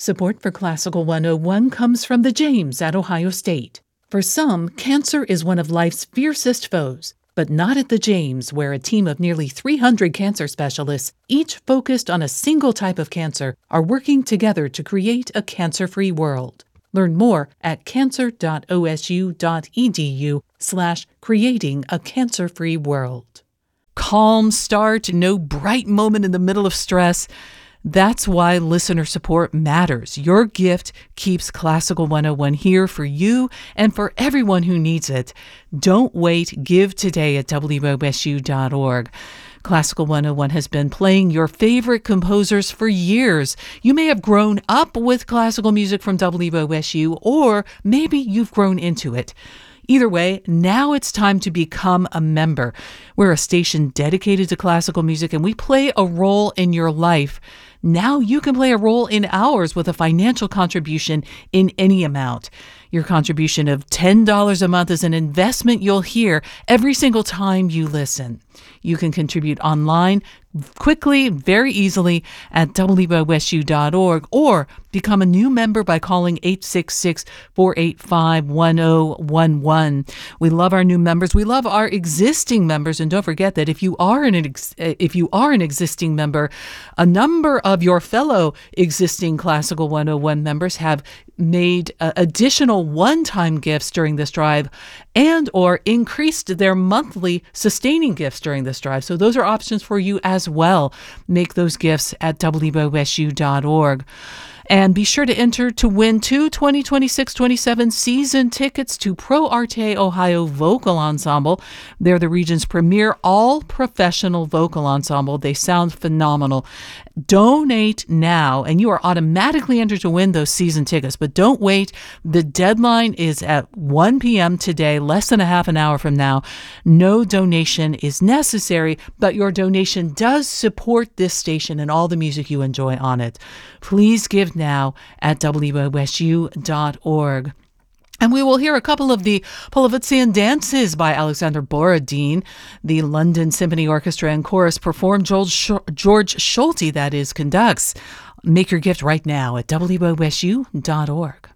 Support for Classical 101 comes from the James at Ohio State. For some, cancer is one of life's fiercest foes, but not at the James, where a team of nearly 300 cancer specialists, each focused on a single type of cancer, are working together to create a cancer-free world. Learn more at cancer.osu.edu/creating a cancer-free world. Calm start, no bright moment in the middle of stress. That's why listener support matters. Your gift keeps Classical 101 here for you and for everyone who needs it. Don't wait. Give today at wosu.org. Classical 101 has been playing your favorite composers for years. You may have grown up with classical music from WOSU, or maybe you've grown into it. Either way, now it's time to become a member. We're a station dedicated to classical music, and we play a role in your life. Now you can play a role in ours with a financial contribution in any amount. Your contribution of $10 a month is an investment you'll hear every single time you listen. You can contribute online quickly, very easily at wosu.org, or become a new member by calling 866-485-1011. We love our new members. We love our existing members. And don't forget that if you are an existing member, a number of your fellow existing Classical 101 members have made additional one-time gifts during this drive and or increased their monthly sustaining gifts during this drive. So those are options for you as well. Make those gifts at wosu.org. And be sure to enter to win 2 2026-27 season tickets to Pro Arte Ohio Vocal Ensemble. They're the region's premier all-professional vocal ensemble. They sound phenomenal. Donate now, and you are automatically entered to win those season tickets. But don't wait. The deadline is at 1 p.m. today, less than a half an hour from now. No donation is necessary, but your donation does support this station and all the music you enjoy on it. Please give now at wosu.org. And we will hear a couple of the Polovutzian dances by Alexander Borodin. The London Symphony Orchestra and Chorus perform. George Schulte, that is, conducts. Make your gift right now at wosu.org.